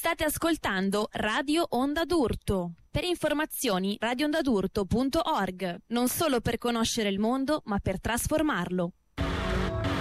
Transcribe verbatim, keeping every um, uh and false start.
State ascoltando Radio Onda d'Urto. Per informazioni radio onda d'urto punto org. Non solo per conoscere il mondo, ma per trasformarlo.